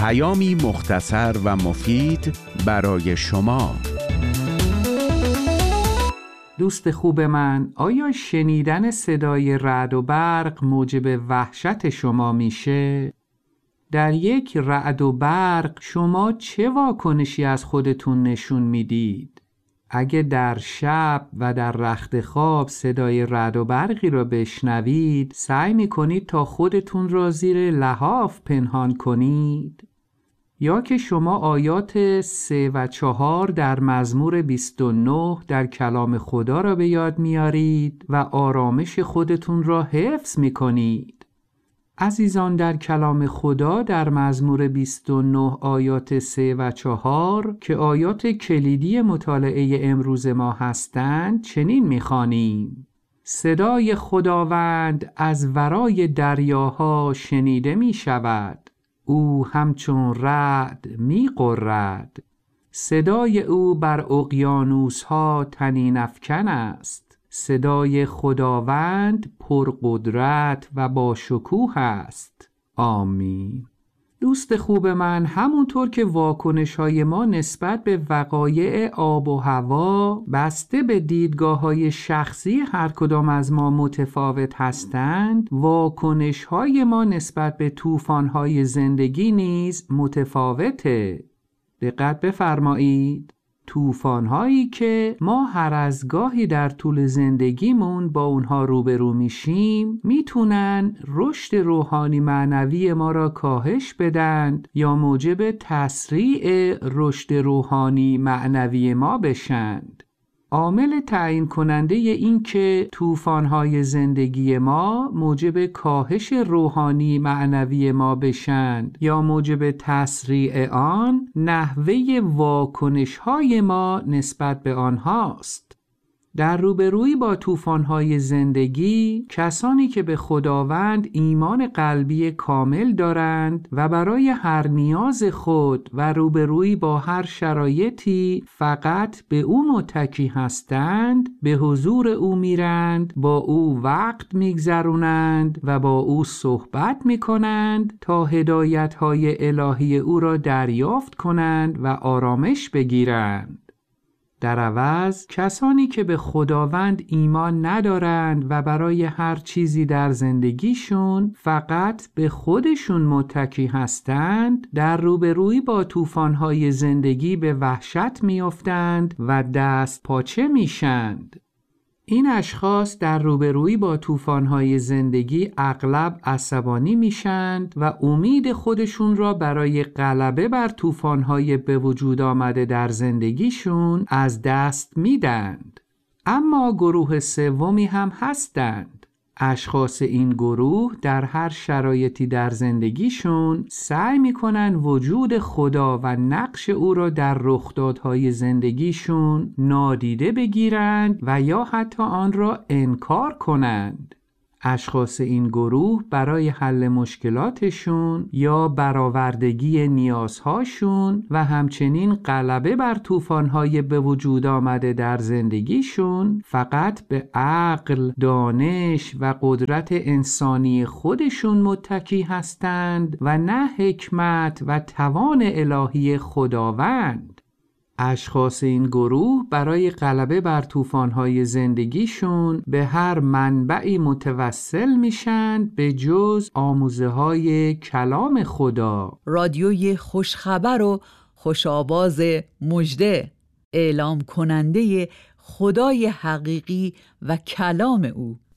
پیامی مختصر و مفید برای شما. دوست خوب من، آیا شنیدن صدای رعد و برق موجب وحشت شما میشه؟ در یک رعد و برق شما چه واکنشی از خودتون نشون میدید؟ اگه در شب و در رخت خواب صدای رعد و برقی را بشنوید، سعی میکنید تا خودتون را زیر لحاف پنهان کنید؟ یا که شما آیات 3 و 4 در مزمور 29 در کلام خدا را به یاد میارید و آرامش خودتون را حفظ میکنید؟ عزیزان، در کلام خدا در مزمور 29 آیات 3 و 4 که آیات کلیدی مطالعه امروز ما هستند چنین میخوانیم: صدای خداوند از ورای دریاها شنیده می شود، او همچون رعد می غرد، صدای او بر اقیانوس‌ها طنین افکن است، صدای خداوند پرقدرت و با شکوه است. آمین. دوست خوب من، همونطور که واکنش‌های ما نسبت به وقایع آب و هوا بسته به دیدگاه‌های شخصی هر کدام از ما متفاوت هستند، واکنش‌های ما نسبت به طوفان‌های زندگی نیز متفاوته. دقت بفرمایید. طوفان‌هایی که ما هر از گاهی در طول زندگیمون با اونها روبرو میشیم میتونن رشد روحانی معنوی ما را کاهش بدن یا موجب تسریع رشد روحانی معنوی ما بشند. عامل تعیین کننده این که طوفان‌های زندگی ما موجب کاهش روحانی معنوی ما بشند یا موجب تسریع آن، نحوه واکنش‌های ما نسبت به آنهاست. در روبرویی با طوفان‌های زندگی، کسانی که به خداوند ایمان قلبی کامل دارند و برای هر نیاز خود و روبرویی با هر شرایطی فقط به او متکی هستند، به حضور او میرند، با او وقت میگذرونند و با او صحبت میکنند تا هدایت‌های الهی او را دریافت کنند و آرامش بگیرند. در عوض کسانی که به خداوند ایمان ندارند و برای هر چیزی در زندگیشون فقط به خودشون متکی هستند، در روبرویی با طوفان‌های زندگی به وحشت میافتند و دست پاچه میشند. این اشخاص در روبرویی با طوفان‌های زندگی اغلب عصبانی میشند و امید خودشون را برای غلبه بر طوفان‌های به وجود آمده در زندگیشون از دست میدند. اما گروه سومی هم هستند. اشخاص این گروه در هر شرایطی در زندگیشون سعی میکنن وجود خدا و نقش او را در رخدادهای زندگیشون نادیده بگیرند و یا حتی آن را انکار کنند. اشخاص این گروه برای حل مشکلاتشون یا برآوردگی نیازهاشون و همچنین غلبه بر طوفان‌های به وجود آمده در زندگیشون فقط به عقل، دانش و قدرت انسانی خودشون متکی هستند و نه حکمت و توان الهی خداوند. اشخاص این گروه برای غلبه بر طوفان‌های زندگیشون به هر منبعی متوسل میشن به جز آموزه‌های کلام خدا. رادیوی خوشخبر و خوش‌آواز مژده، اعلام کننده خدای حقیقی و کلام او.